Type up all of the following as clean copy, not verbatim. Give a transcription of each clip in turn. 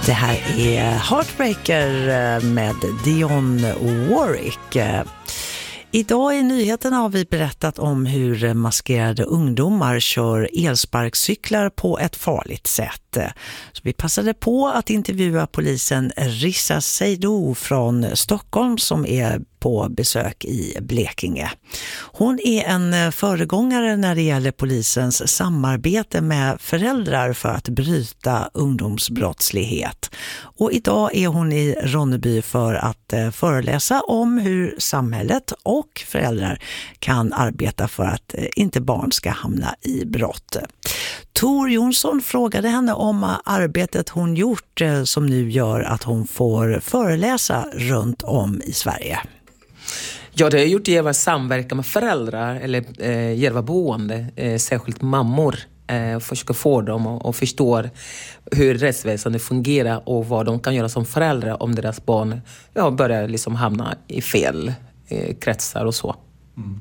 Det här är Heartbreaker med Dionne Warwick. Idag i nyheterna har vi berättat om hur maskerade ungdomar kör elsparkcyklar på ett farligt sätt. Så vi passade på att intervjua polisen Rissa Seydou från Stockholm som är på besök i Blekinge. Hon är en föregångare när det gäller polisens samarbete med föräldrar för att bryta ungdomsbrottslighet. Och idag är hon i Ronneby för att föreläsa om hur samhället och föräldrar kan arbeta för att inte barn ska hamna i brott. Tor Jonsson frågade henne om arbetet hon gjort som nu gör att hon får föreläsa runt om i Sverige. Ja, det har gjort det att samverka med föräldrar eller hjälpa boende, särskilt mammor. Försöka få dem och förstå hur rättsväsendet fungerar och vad de kan göra som föräldrar om deras barn börjar liksom hamna i fel kretsar och så. Mm.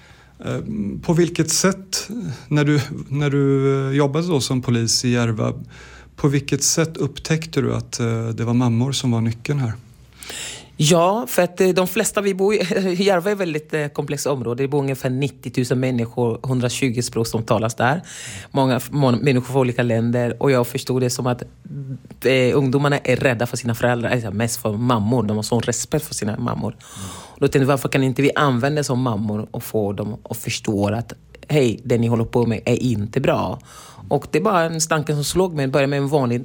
På vilket sätt, när du jobbade då som polis i Järva, på vilket sätt upptäckte du att det var mammor som var nyckeln här? Ja, för att de flesta vi bor i Järva är ett väldigt komplext område. Det bor ungefär 90 000 människor, 120 språk som talas där. Många människor från olika länder. Och jag förstod det som att ungdomarna är rädda för sina föräldrar. Alltså mest för mammor. De har sån respekt för sina mammor. Och då tänkte jag, varför kan inte vi använda som mammor och få dem att förstå att hej, det ni håller på med är inte bra. Och det är bara en stanke som slog mig. Börja med en vanlig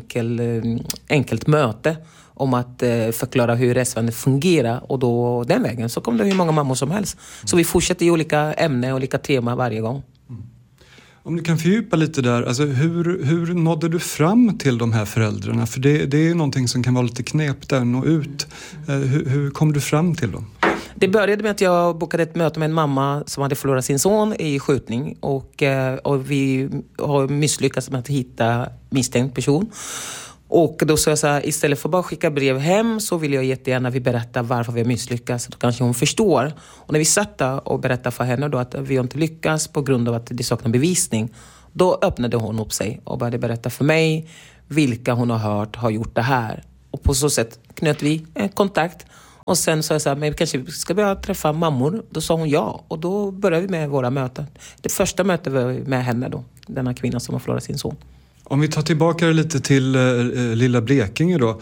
enkelt möte om att förklara hur rättsväsendet fungerar, och då den vägen så kom det hur många mammor som helst. Så vi fortsätter i olika ämnen och olika teman varje gång. Om du kan fördjupa lite där, alltså hur nådde du fram till de här föräldrarna? För det är ju någonting som kan vara lite knepigt där, nå ut. Hur kom du fram till dem? Det började med att jag bokade ett möte med en mamma som hade förlorat sin son i skjutning. Och vi har misslyckats med att hitta misstänkt person. Och då sa jag så här, istället för att bara skicka brev hem så vill jag jättegärna vi berätta varför vi har misslyckats. Då kanske hon förstår. Och när vi satt där och berättade för henne då att vi inte lyckats på grund av att det saknar bevisning, då öppnade hon upp sig och började berätta för mig vilka hon har hört har gjort det här. Och på så sätt knöt vi kontakt. Och sen sa jag så här, men kanske ska vi träffa mammor? Då sa hon ja. Och då började vi med våra möten. Det första mötet var med henne då. Denna kvinna som har förlorat sin son. Om vi tar tillbaka lite till lilla Blekinge då.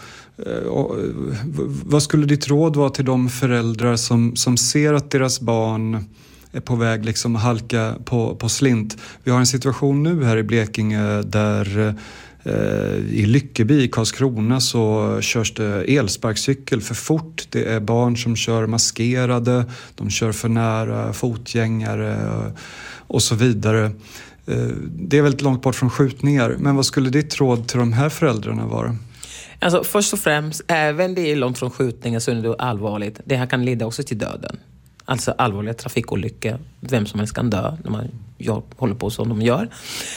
Vad skulle ditt råd vara till de föräldrar som ser att deras barn är på väg liksom halka på slint? Vi har en situation nu här i Blekinge där i Lyckeby i Karlskrona så körs det elsparkcykel för fort. Det är barn som kör maskerade, de kör för nära fotgängare och så vidare. Det är väldigt långt bort från skjutningar. Men vad skulle ditt råd till de här föräldrarna vara? Alltså först och främst, även det är långt från skjutningar så är det allvarligt. Det här kan leda också till döden. Alltså allvarliga trafikolyckor. Vem som helst kan dö när man håller på som de gör.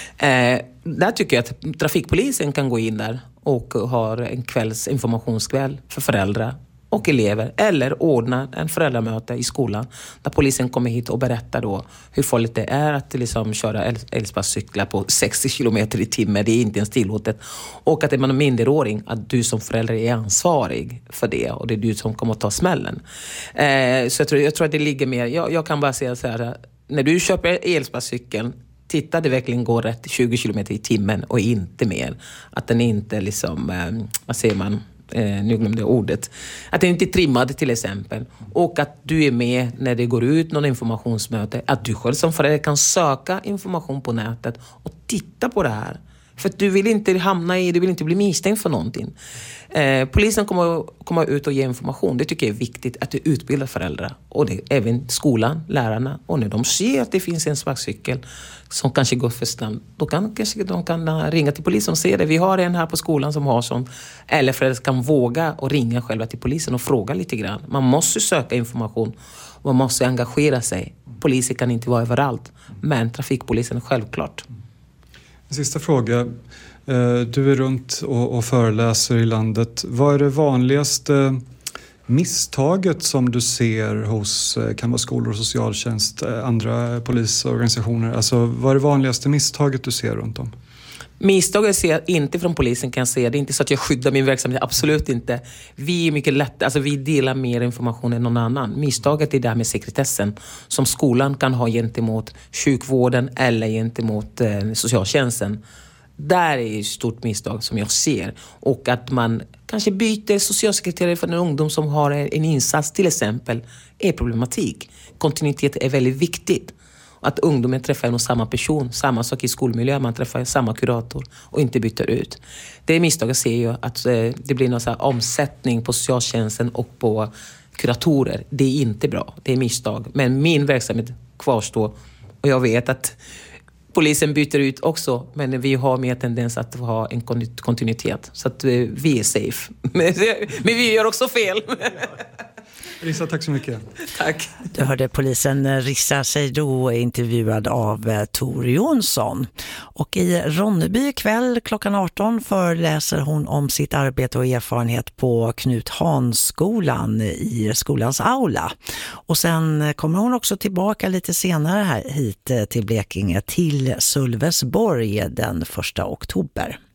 Där tycker jag att trafikpolisen kan gå in där och ha en informationskväll för föräldrar och elever, eller ordna en föräldramöte i skolan där polisen kommer hit och berättar då hur farligt det är att liksom köra elsparkcyklar på 60 km i timmen. Det är inte ens tillåtet. Och att är man en minderåring, att du som förälder är ansvarig för det och det är du som kommer att ta smällen. Så jag tror att det ligger mer. Jag kan bara säga så här, när du köper elsparkcykeln, titta det verkligen går rätt 20 km i timmen och inte mer. Att den inte liksom, vad säger man? Nu glömde jag ordet. Att den inte är trimmad till exempel. Och att du är med när det går ut någon informationsmöte. Att du själv som förälder kan söka information på nätet och titta på det här. För att du vill inte bli misstänkt för någonting. Polisen kommer ut och ge information. Det tycker jag är viktigt, att du utbildar föräldrar. Och det, även skolan, lärarna. Och när de ser att det finns en sparkcykel som kanske går för snabbt, då kanske de kan ringa till polisen och se det. Vi har en här på skolan som har sånt. Eller föräldrar kan våga och ringa själva till polisen och fråga lite grann. Man måste söka information. Man måste engagera sig. Polisen kan inte vara överallt. Men trafikpolisen är självklart. En sista fråga. Du är runt och föreläser i landet. Vad är det vanligaste misstaget som du ser hos, kan vara skolor och socialtjänst, andra polisorganisationer? Alltså, vad är det vanligaste misstaget du ser runt om? Misstag jag ser inte från polisen, kan jag säga. Det är inte så att jag skyddar min verksamhet, absolut inte. Vi är mycket lätt, alltså vi delar mer information än någon annan. Misstaget är det här med sekretessen som skolan kan ha gentemot sjukvården eller gentemot socialtjänsten. Där är ett stort misstag som jag ser. Och att man kanske byter socialsekreterare för en ungdom som har en insats till exempel är problematik. Kontinuitet är väldigt viktigt. Att ungdomen träffar en och samma person, samma sak i skolmiljö, man träffar samma kurator och inte byter ut. Det är misstag jag ser ju, att det blir någon så här omsättning på socialtjänsten och på kuratorer. Det är inte bra, det är misstag. Men min verksamhet kvarstår och jag vet att polisen byter ut också, men vi har mer tendens att ha en kontinuitet. Så att vi är safe. Men vi gör också fel. Rissa, tack så mycket. Tack. Du hörde polisen Rissa Seido intervjuad av Tor Jonsson. Och i Ronneby ikväll klockan 18 föreläser hon om sitt arbete och erfarenhet på Knut Hans-skolan i skolans aula. Och sen kommer hon också tillbaka lite senare här hit till Blekinge till Sölvesborg den 1 oktober.